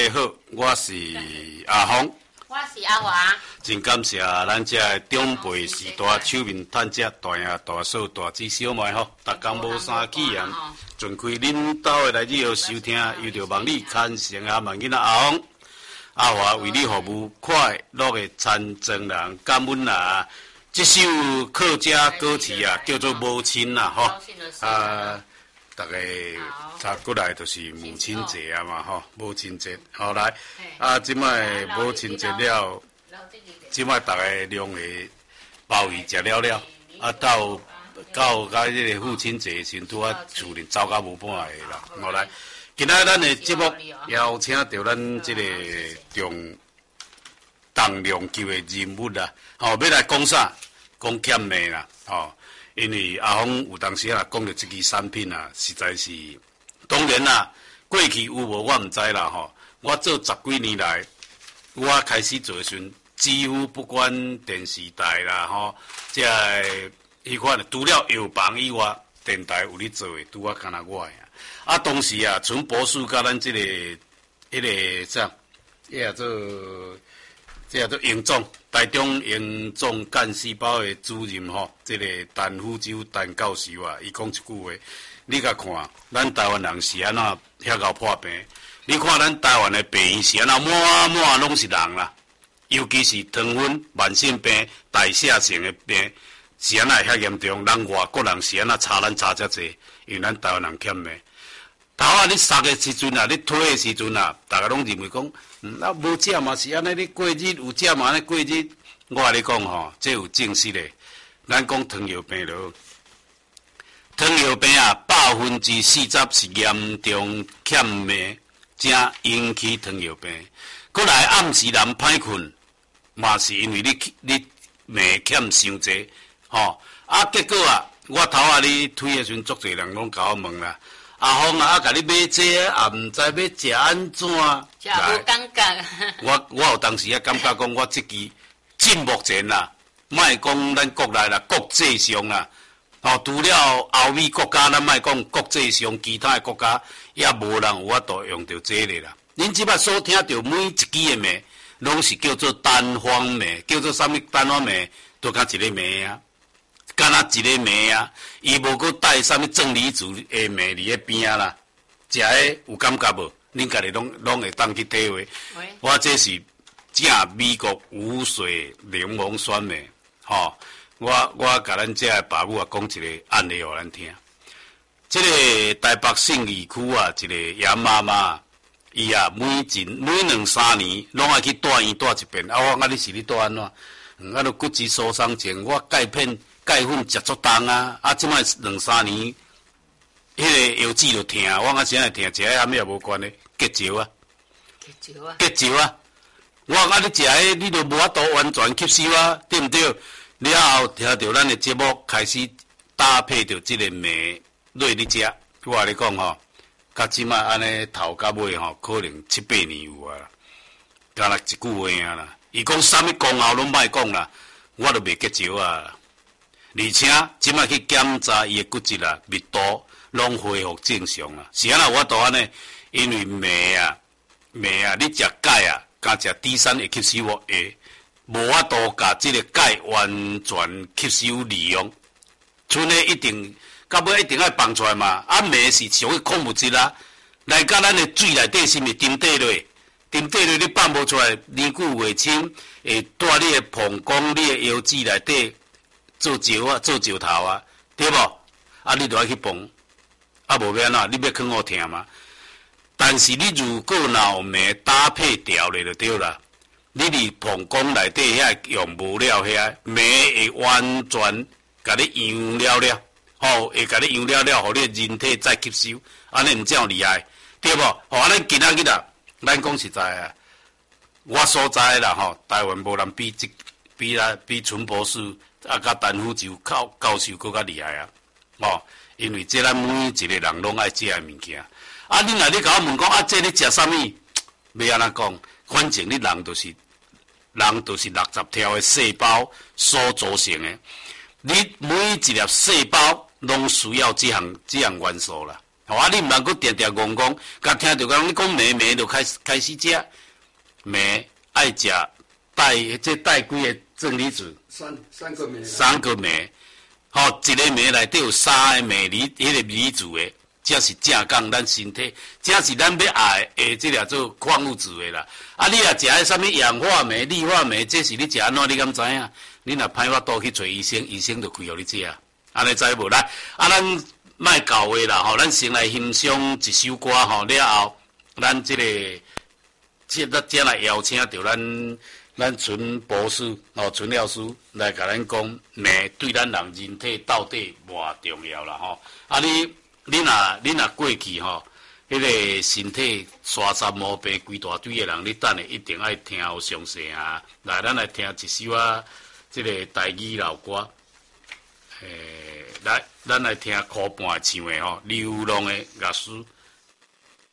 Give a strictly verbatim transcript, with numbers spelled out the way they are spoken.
好，我是阿峰， 我是阿华。 真感谢咱这长辈时代手面探者大爷大嫂大姊小妹吼，逐工无三起啊，尽开恁兜的来日收听，又着望你牵成啊望囡仔阿峰。阿华为你服务快乐的参政人，感恩啊！这首客家歌曲啊，叫做《母亲》啦，吼啊，大家查过来就是母亲节啊嘛，吼，母亲节，好来啊，即摆母亲节了，即摆大家量下鲍鱼食了了，啊到到甲迄个父亲节时，拄啊厝里走甲无半个啦，好来。今仔咱的节目邀请到咱这个重重量级的人物啦，吼、哦，要来讲啥？讲欠骂啦，吼、哦，因为阿峰有当时啊讲到这支产品啊，实在是，当然啦，过去有无我毋知啦，吼、哦，我做十几年来，我开始做时阵，几乎不管电视台啦，吼、哦，即个迄款除了药房以外，电台有咧做的，拄啊敢若我的。啊，当时啊，陈博士甲咱这个、迄个啥，迄个做，这个做营总，台中营总干细胞的主任吼，这个陈福洲陈教授啊，伊讲一句话，你甲看，咱台湾人是安怎遐够破病？你看咱台湾的病院是安怎满满拢是人啦，尤其是糖分、慢性病、代谢性的病，是安怎遐严重？人外国人是安怎差咱差遮济？因为咱台湾人欠命。头啊，你杀的时阵啊，你推的时阵啊，大家拢认为讲，嗯，啊无食嘛是安尼，你过日有食嘛安尼过日。我甲你讲吼，这有证实的。咱讲糖尿病咯，糖尿病啊，百分之四十是严重欠镁，才引起糖尿病。过来暗时人歹困，嘛是因为你你镁欠伤济，吼、哦、啊结果啊，我头啊你推的时阵，足侪人拢甲我问啦。阿峰啊，啊，甲你买这个，也毋知要食安怎？ 食无感觉。 我我有当时啊，感觉讲，我即支进目前啦，莫讲咱国内啦，国际上啦，哦，除了欧美国家，咱莫讲国际上其他的国家，也无人有法度用到这个啦。恁即摆所听到每一支的骂，拢是叫做单方骂，叫做啥物单方骂，都甲一个骂啊。敢若一个糜啊，伊无搁带啥物正离子的糜伫咧边啊啦，食诶有感觉无？恁家己拢拢会当去体会。我这是正美国无水柠檬酸糜，吼、哦！我我甲咱这个爸母啊讲一个案例互咱听。这个台北信义区啊，一个杨妈妈，伊啊每一每两三年拢爱去住院住一遍。啊，我讲你是你住安怎？嗯，啊，著骨质疏松症，我钙片。钙粉食足重啊！啊，即摆两三年，迄个腰子就疼，我讲现在疼，食迄暗也无关系，结石啊， 结石啊， 结石啊！我讲啊，你食迄，你都无法度完全吸收啊，对毋对？了后听到咱的节目开始搭配着即个糜落你食，我甲你讲吼，甲即摆安尼头甲尾吼，可能七八年有啊，干若一句话啊啦。伊讲啥物功效拢莫讲啦，我都袂结石啊。而且，即摆去检查伊的骨质啊、密度，拢恢复正常啦。是安那我都安尼，因为镁啊、镁啊，你食钙啊，加食 D 三会吸收无会，无法度甲即个钙完全吸收利用。剩的一定到尾一定爱放出来嘛。啊，镁是属于矿物质啊，来甲咱的水内底是毋是沉底落？沉底落你放无出来，年久月深，会带你的膀胱、你的腰子内底。做石啊，做石头啊，对无？啊，你著爱去碰，啊，无要安怎？你要囥好听嘛？但是你如果若有糜搭配调咧就对啦。你伫膀胱内底遐用无了遐，糜会完全甲你养了了，吼、哦，会甲你养了了，互你人体再吸收，安尼毋正厉害，对无？吼、哦，安尼今仔日啊，咱讲实在啊，我所知啦，吼，台湾无人比即比啊比陈博士。啊，甲陈福洲教教授搁较厉害啊！哦，因为这咱每一个人拢爱食的物件。啊，你若你甲我问讲啊，这你食啥物？要安怎讲？反正你人就是，人就是六十条的细胞所组成的。你每一粒细胞拢需要这项这项元素啦。 吼啊，你毋通佫定定戆戆，甲听着讲你讲糜糜，就开始开始食糜，爱食带即带几个正离子？ 三三个镁。 三个镁，吼、哦，一个镁内底有三个镁离，迄、那个离子的，这是正讲咱身体，这是咱要爱的，即个做矿物质的啦。啊，你若食迄啥物氧化镁、氯化镁，这是你食安怎？你敢知影？你若歹法度去找医生，医生就开互你食啊。安尼知无？来，啊，咱莫搞话啦，吼，咱先来欣赏一首歌吼，了后，咱即、这个，即咱再来邀请着咱。咱陈博士哦，陈老师来甲咱讲，镁对咱人人体到底偌重要啦吼。啊你，你你若你若过去吼，迄、那个身体沙沙毛病规大堆的人，你等下一定爱听有详细啊。来，咱来听一首啊，即、这个台语老歌。诶，来，咱来听柯半唱的吼，流浪的乐师。